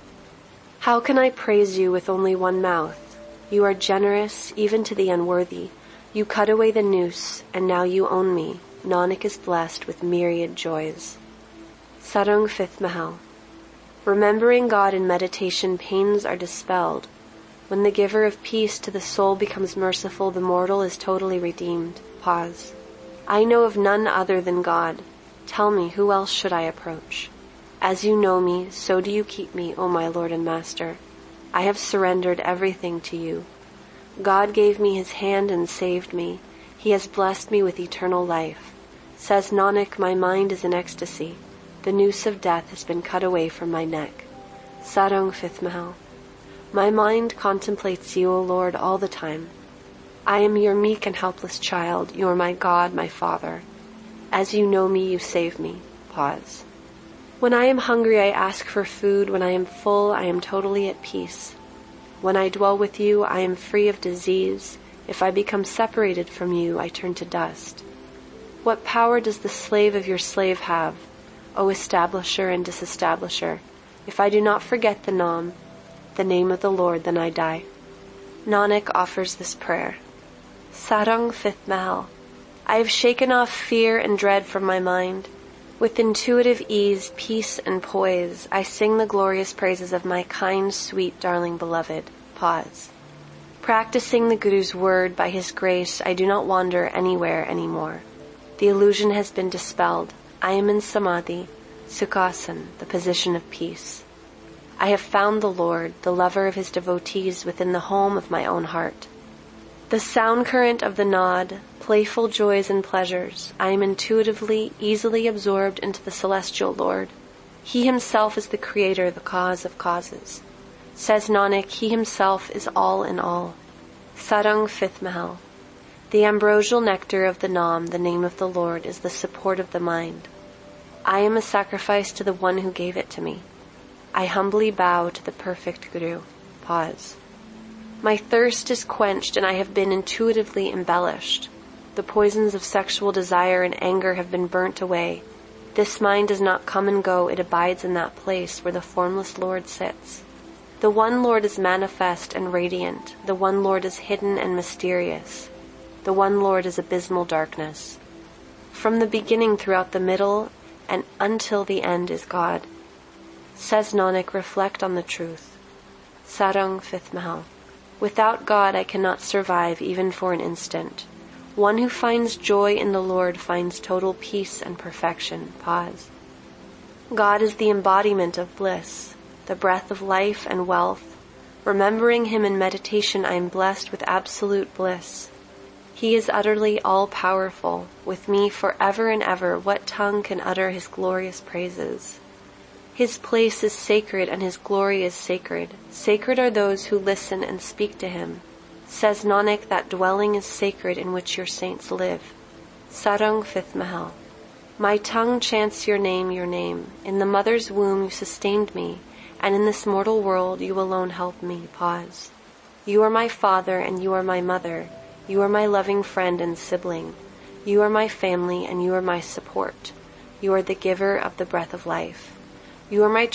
How can I praise you with only one mouth? You are generous even to the unworthy. You cut away the noose, and now you own me. Nanak is blessed with myriad joys. Sarang, 5th Mahal. Remembering God in meditation, pains are dispelled. When the giver of peace to the soul becomes merciful, the mortal is totally redeemed. Pause. I know of none other than God. Tell me, who else should I approach? As you know me, so do you keep me, O my Lord and Master. I have surrendered everything to you. God gave me his hand and saved me. He has blessed me with eternal life. Says Nanak, my mind is in ecstasy. The noose of death has been cut away from my neck. Sarang, 5th Mahal. My mind contemplates you, O Lord, all the time. I am your meek and helpless child. You are my God, my Father. As you know me, you save me. Pause. When I am hungry, I ask for food. When I am full, I am totally at peace. When I dwell with you, I am free of disease. If I become separated from you, I turn to dust. What power does the slave of your slave have, O establisher and disestablisher? If I do not forget the Nam, the name of the Lord, then I die. Nanak offers this prayer. Sarang, 5th Mahal. I have shaken off fear and dread from my mind. With intuitive ease, peace, and poise, I sing the glorious praises of my kind, sweet, darling beloved. Pause. Practicing the Guru's word by his grace, I do not wander anywhere anymore. The illusion has been dispelled. I am in Samadhi, Sukhasana, the position of peace. I have found the Lord, the lover of his devotees, within the home of my own heart. The sound current of the Naad, playful joys and pleasures, I am intuitively, easily absorbed into the celestial Lord. He himself is the creator, the cause of causes. Says Nanak, he himself is all in all. Sarang, 5th Mahal. The ambrosial nectar of the Nam, the name of the Lord, is the support of the mind. I am a sacrifice to the one who gave it to me. I humbly bow to the perfect Guru. Pause. My thirst is quenched and I have been intuitively embellished. The poisons of sexual desire and anger have been burnt away. This mind does not come and go, it abides in that place where the formless Lord sits. The one Lord is manifest and radiant. The one Lord is hidden and mysterious. The one Lord is abysmal darkness. From the beginning throughout the middle and until the end is God. Says Nanak, reflect on the truth. Sarang, 5th Mahal. Without God I cannot survive even for an instant. One who finds joy in the Lord finds total peace and perfection. Pause. God is the embodiment of bliss, the breath of life and wealth. Remembering him in meditation, I am blessed with absolute bliss. He is utterly all-powerful. With me forever and ever, what tongue can utter his glorious praises? His place is sacred and his glory is sacred. Sacred are those who listen and speak to him. Says Nanak, that dwelling is sacred in which your saints live. Sarang, 5th Mahal. My tongue chants your name, your name. In the mother's womb you sustained me, And in this mortal world, you alone help me. Pause. You are my father and you are my mother. You are my loving friend and sibling. You are my family and you are my support. You are the giver of the breath of life. You are my